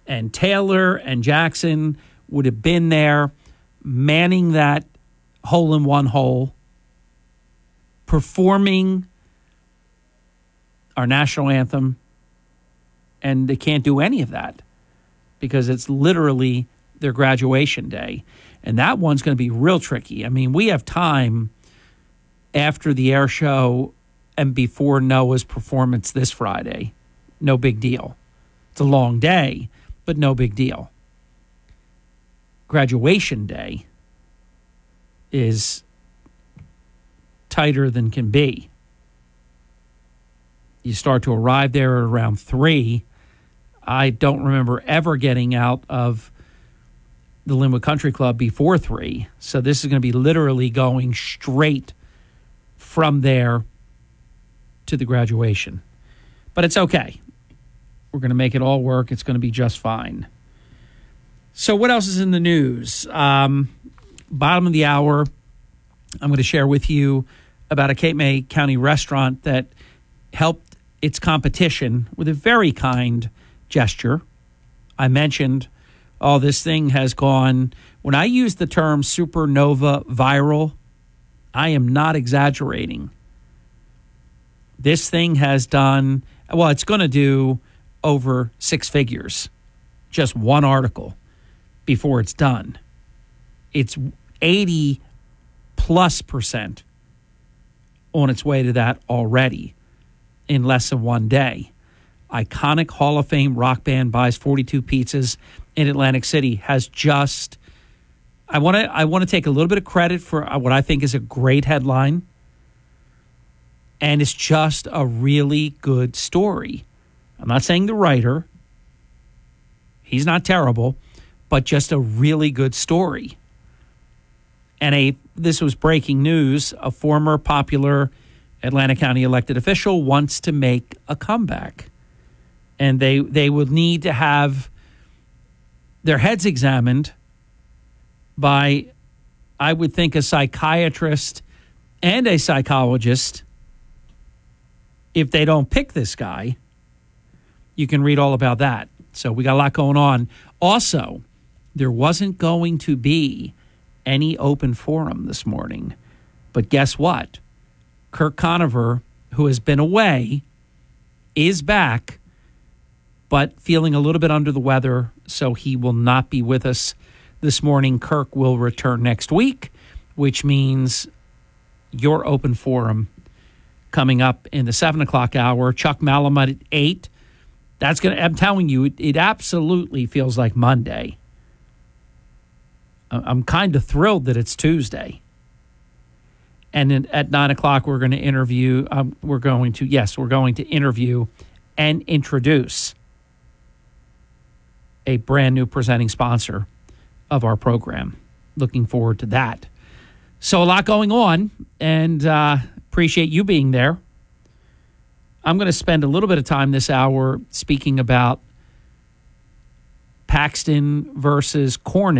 and Taylor and Jackson would have been there manning that hole-in-one hole, performing our national anthem, and they can't do any of that because it's literally their graduation day. And that one's going to be real tricky. I mean, we have time after the air show and before Noah's performance this Friday. No big deal. It's a long day, but no big deal. Graduation day is tighter than can be. You start to arrive there at around 3. I don't remember ever getting out of the Linwood Country Club before 3. So this is going to be literally going straight from there to the graduation. But it's okay. We're going to make it all work. It's going to be just fine. So what else is in the news? Bottom of the hour, I'm going to share with you about a Cape May County restaurant that helped its competition with a very kind gesture. I mentioned, this thing has gone, when I use the term supernova viral, I am not exaggerating. This thing has done, it's going to do over 6 figures, just one article before it's done. It's 80+% on its way to that already in less than one day. Iconic Hall of Fame rock band buys 42 pizzas in Atlantic City has just, I want to take a little bit of credit for what I think is a great headline. And it's just a really good story. I'm not saying the writer, he's not terrible, but just a really good story. And this was breaking news. A former popular Atlanta County elected official wants to make a comeback. And they will need to have their heads examined by, I would think, a psychiatrist and a psychologist. If they don't pick this guy, you can read all about that. So we got a lot going on. Also, there wasn't going to be any open forum this morning. But guess what? Kirk Conover, who has been away, is back, but feeling a little bit under the weather, so he will not be with us this morning. Kirk will return next week, which means your open forum coming up in the 7 o'clock hour. Chuck Malamud at 8. That's going to, I'm telling you, it absolutely feels like Monday. I'm kind of thrilled that it's Tuesday. And then at 9 o'clock, we're going to interview, we're going to interview and introduce a brand new presenting sponsor of our program. Looking forward to that. So a lot going on, and appreciate you being there. I'm going to spend a little bit of time this hour speaking about Paxton versus Cornish.